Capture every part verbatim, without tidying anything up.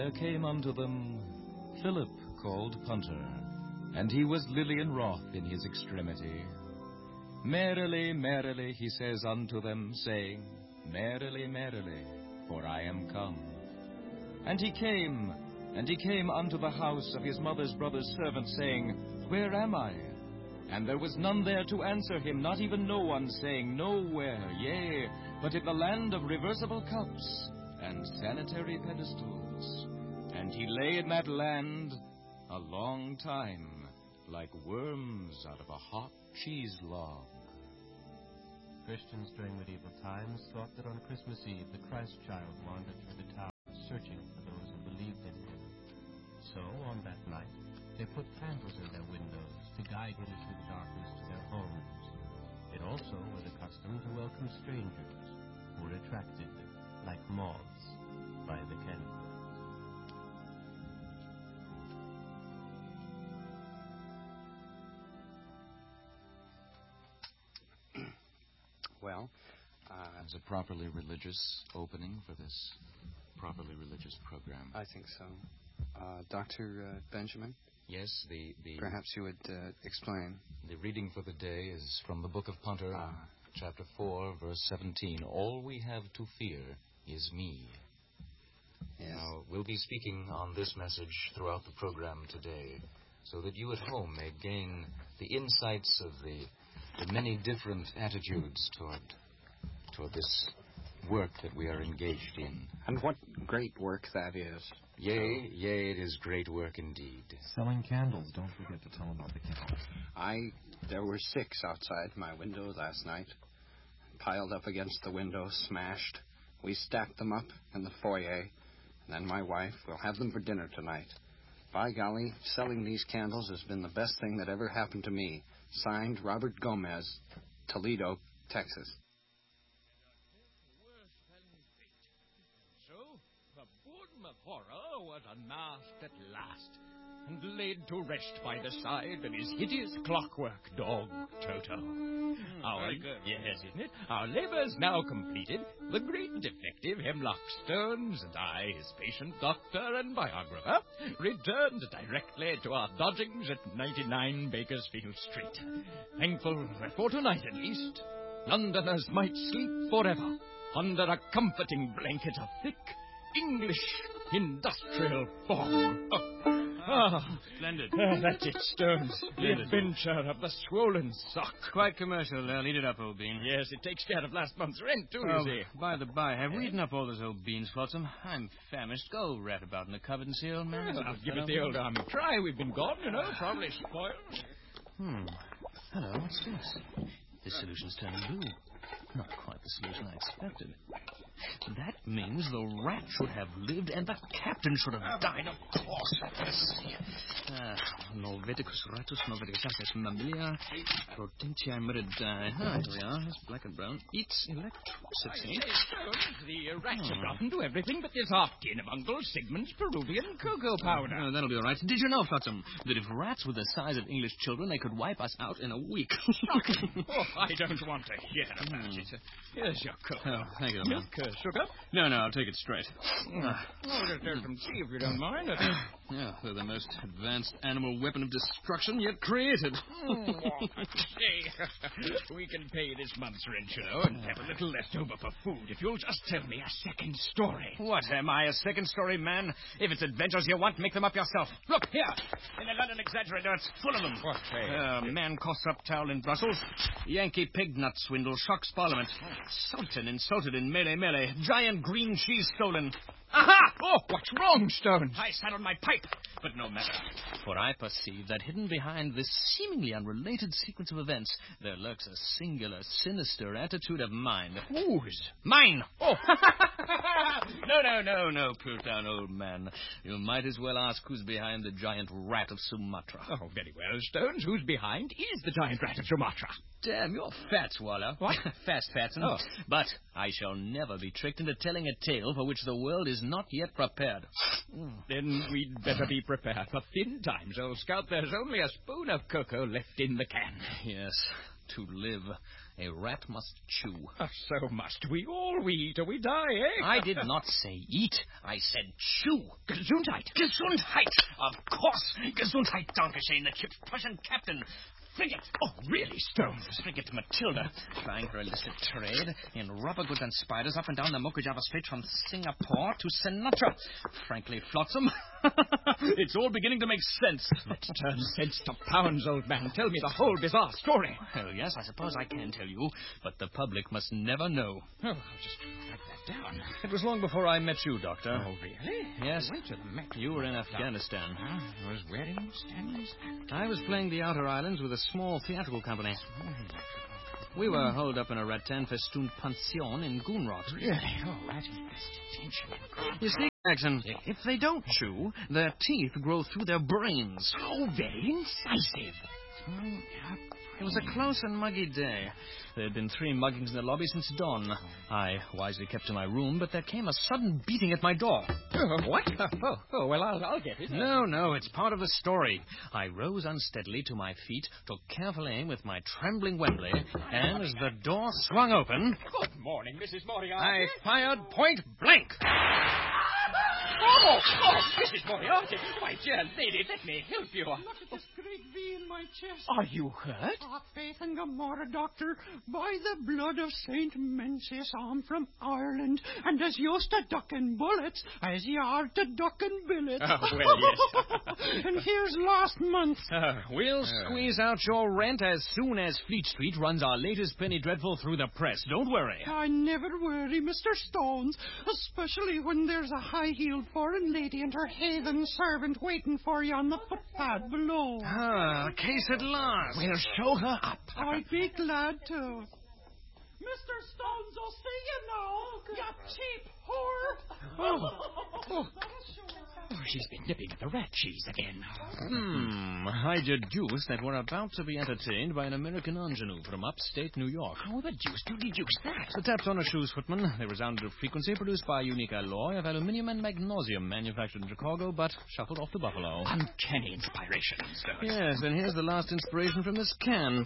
There came unto them Philip called Punter, and he was Lilian wroth in his extremity. Merrily, merrily, he says unto them, saying, Merrily, merrily, for I am come. And he came, and he came unto the house of his mother's brother's servant, saying, Where am I? And there was none there to answer him, not even no one, saying, Nowhere, yea, but in the land of reversible cups and sanitary pedestals. And he lay in that land a long time, like worms out of a hot cheese log. Christians during medieval times thought that on Christmas Eve the Christ child wandered through the town, searching for those who believed in him. So, on that night, they put candles in their windows to guide him through the darkness to their homes. It also was a custom to welcome strangers who were attracted, like moths, by the candle. Well, uh, It's a properly religious opening for this properly religious program. I think so. Uh, Doctor Uh, Benjamin? Yes, the, the Perhaps you would uh, explain. the reading for the day is from the book of Punter, Ah. chapter four, verse seventeen. All we have to fear is me. Yes. Now, we'll be speaking on this message throughout the program today, so that you at home may gain the insights of the, the many different attitudes toward toward this work that we are engaged in. And what great work that is. Yea, yea, it is great work indeed. Selling candles. Don't forget to tell them about the candles. I, there were six outside my window last night, piled up against the window, smashed. We stacked them up in the foyer, and then my wife will have them for dinner tonight. By golly, selling these candles has been the best thing that ever happened to me. Signed, Robert Gomez, Toledo, Texas. So, the boredom of horror was unmasked at last, and laid to rest by the side of his hideous clockwork dog, Toto. Mm, Our, very good. Yes, isn't it? Our labours now completed, the great detective Hemlock Stones and I, his patient doctor and biographer, returned directly to our lodgings at ninety-nine Bakersfield Street. Thankful that for tonight at least, Londoners might sleep forever under a comforting blanket of thick English industrial fog. Ah, Splendid. ah, that's it, Stones. The Splendid. adventure of the swollen sock. Quite commercial there. Lead it up, old bean. Yes, it takes care of last month's rent, too, Oh, you see. by the by, have we Eh? eaten up all those old beans, Flotsam? I'm famished. Go rat about in the cupboard and see, old man. Well, I'll give it the old army try. We've been gone, you know, probably spoiled. Hmm. Hello, what's this? This solution's turning blue. Not quite the solution I expected. That means the rat should have lived and the captain should have died, of course. Let's see. Uh, Norveticus ratus, Norveticus aces mammalia, Protentia miridae. Ah, here we are. It's black and brown. Eats electricity. Say, Stones, the uh, rats have gotten to everything but this half-tin of Uncle Sigmund's Peruvian cocoa powder. Oh, that'll be all right. Did you know, Flotsam, that if rats were the size of English children, they could wipe us out in a week? Oh, I don't want to hear about it. Here's your cocoa. Oh, thank you, old man. Milk, uh, sugar? No, no, I'll take it straight. Ah. Oh, just have some tea if you don't mind. Yeah, they're the most advanced animal weapon of destruction yet created. Say, we can pay this month's rent, you know, and have a little left over for food if you'll just tell me a second story. What, am I, a second-story man? If it's adventures you want, make them up yourself. Look, here, in the London Exaggerator, it's full of them. What, say? Uh, man costs up towel in Brussels. Yankee pig nut swindle shocks Parliament. Sultan insulted in Mele Mele. Giant green cheese stolen. Aha! Oh, what's wrong, Stones? I sat on my pipe, but no matter. For I perceive that hidden behind this seemingly unrelated sequence of events, there lurks a singular, sinister attitude of mind. Whose? Mine! Oh! no, no, no, no, Pluton, old man. You might as well ask who's behind the giant rat of Sumatra. Oh, very well, Stones. Who's behind is the giant rat of Sumatra. Damn, you're fat, Waller. What? Fast, Fatson. Oh. But I shall never be tricked into telling a tale for which the world is not yet prepared. Then we'd better be prepared for thin times, old scout. There's only a spoon of cocoa left in the can. Yes. To live, a rat must chew. Uh, so must we all. We eat or we die, eh? I did not say eat. I said chew. Gesundheit. Gesundheit. Of course. Gesundheit, Dankeschön, the ship's Prussian captain. Frigate. Oh, really, Stones? Frigate Matilda, trying her illicit trade in rubber goods and spiders up and down the Mokujava Strait from Singapore to Sinatra. Frankly, Flotsam, it's all beginning to make sense. Let's turn sense to pounds, old man. Tell me the whole bizarre story. Well, yes, I suppose I can tell you, but the public must never know. Oh, I'll just write that down. It was long before I met you, Doctor. Oh, really? Yes. I went to the Met. You were in Afghanistan. I was wearing Stanley's hat. I was playing the Outer Islands with a small theatrical company. We were holed up in a rattan-festooned pension in Goon Rocks. Really? Oh, that investigation. You see, Jackson, if they don't chew, their teeth grow through their brains. How very incisive. Oh, It was a close and muggy day. There had been three muggings in the lobby since dawn. I wisely kept to my room, but there came a sudden beating at my door. Oh, what? Oh, oh, well, I'll, I'll get it. No, no, it's part of the story. I rose unsteadily to my feet, took careful aim with my trembling Wembley, and as the door swung open... Good morning, Missus Moriarty. I fired point blank. Oh, oh, Missus Moriarty, my dear lady, let me help you. Look at this great V in my chest. Are you hurt? Ah, faith and Gomorrah, Doctor. By the blood of Saint Menzies, I'm from Ireland, and as used to ducking bullets as you are to ducking billets. Oh, well, yes. And here's last month. Uh, we'll squeeze out your rent as soon as Fleet Street runs our latest penny dreadful through the press. Don't worry. I never worry, Mister Stones, especially when there's a high-heeled foreign lady and her heathen servant waiting for you on the footpath below. Ah, case at last. We'll show her up. I'd be glad to. Mister Stones, I'll see you now. You cheap whore. Oh. Oh. Oh, she's been nipping at the rat cheese again. Hmm, I deduce that we're about to be entertained by an American ingenue from upstate New York. How the deuce do you deduce that? The taps on her shoes, footman. They resounded a frequency produced by a unique alloy of aluminium and magnesium manufactured in Chicago, but shuffled off to Buffalo. Uncanny inspirations, though. Yes, and here's the last inspiration from this can.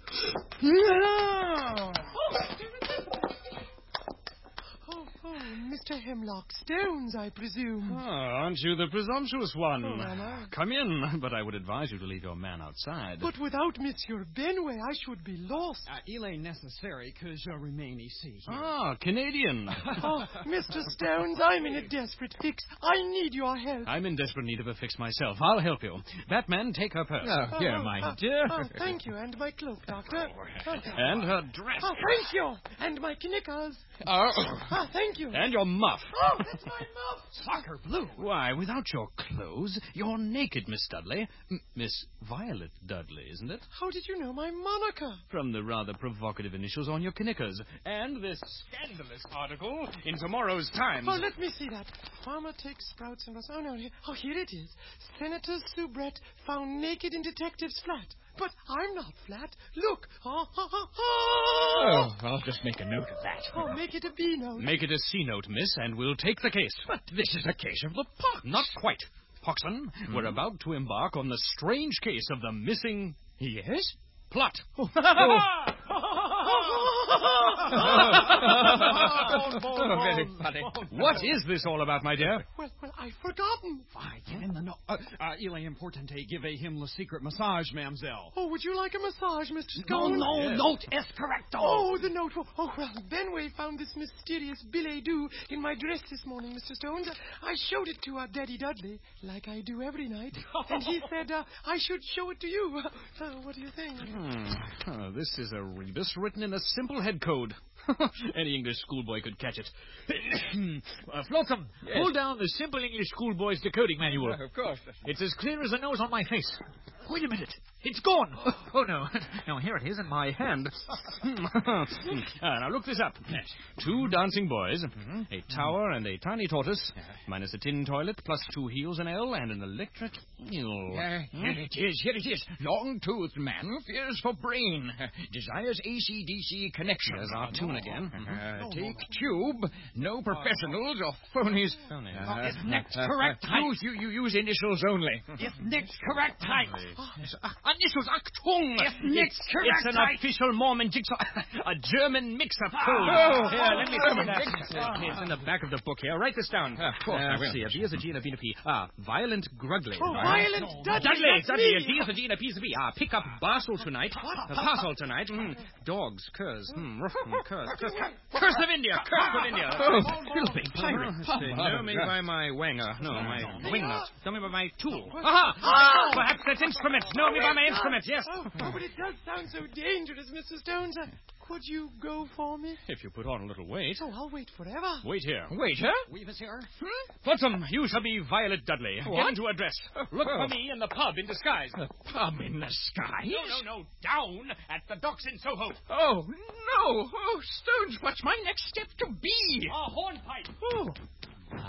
Oh, oh, Mister Hemlock Stones, I presume. Oh, aren't you the presumptuous one? Oh, am I? Come in, but I would advise you to leave your man outside. But without Monsieur Benway, I should be lost. Uh, il est necessary que je remain ici. Ah, Canadian. Oh, Mister Stones, I'm in a desperate fix. I need your help. I'm in desperate need of a fix myself. I'll help you. Batman, take her purse. Oh, here, my oh, dear. Oh, thank you, and my cloak, Doctor. Oh, And her dress. oh, thank you, and my knickers. Oh. Ah, thank you. And your muff. Oh, it's my muff. Soccer blue. Why, without your clothes, you're naked, Miss Dudley. M- Miss Violet Dudley, isn't it? How did you know my moniker? From the rather provocative initials on your knickers. And this scandalous article in tomorrow's Times. Oh, let me see that. Farmer takes sprouts and... Oh, no. Here, oh, here it is. Senator Soubrette found naked in detective's flat. But I'm not flat. Look. Oh, oh, oh, Oh, oh. I'll just make a note of that. Oh, make it a B note. Make it a C note, miss, and we'll take the case. But this is a case of the pox. Not quite. Poxon, we're about to embark on the strange case of the missing... Yes? Plot. Oh. Oh, very funny. What is this all about, my dear? Well, well, I've forgotten. Why, give him the note. Uh, uh, il est importante give him le secret massage, mademoiselle. Oh, would you like a massage, Mister No, Stone? no, Yes. note es correcto. Oh, the note. Oh, oh, well, Benway found this mysterious billet-doux in my dress this morning, Mister Stones. I showed it to uh, Daddy Dudley, like I do every night. And he said uh, I should show it to you. Uh, what do you think? Hmm. Oh, this is a rebus written in a simple head code. Any English schoolboy could catch it. uh, Flotsam, Yes. pull down the Simple English Schoolboy's decoding manual. Of course. It's as clear as the nose on my face. Wait a minute. It's gone. Oh, no. No, here it is in my hand. uh, now, look this up. Two dancing boys, a tower and a tiny tortoise, minus a tin toilet, plus two heels and L, and an electric eel. Uh, here it is, here it is. Long-toothed man fears for brain. Desires A C D C connection. There's our two phone again. Uh, take tube. No professionals or phonies. Phony. Uh, Is next correct height? use, you, you use initials only. Is next correct height? Initials, Achtung! Is next correct It's an height? official Mormon jigsaw. A German mix-up code. Oh, here, let me see German that. mix-up. It's in the back of the book here. Write this down. Of course I Uh, will. let's see. A B is a G and a B and a P. Ah, Violent Grugly. Oh, Violent Dudley. Dudley, that's Dudley, me. a D is a G and a P is a B. Ah, pick up Basel tonight. A parcel tonight. Mm. Dogs, curs. Hmm, ruff, mm, curs, curs. Curse of India, curse of India. Oh, filthy pirate. Oh, let's see. Know me by my wanger. No, my wingnut. Know me by my tool. Oh. Aha! Perhaps that's instrument. Know me by my instrument, yes. Oh, oh, but it does sound so dangerous, Mister Stones. Uh, could you go for me? If you put on a little weight. Oh, I'll wait forever. Wait here. Waiter? Weave us here. Flotsam, you shall be Violet Dudley. What? Get into a dress. Look for me in the pub in disguise. A pub in the skies? No, no, no. Down at the docks in Soho. Oh, no. Oh, Stones, what's my next step to be? A hornpipe. Oh,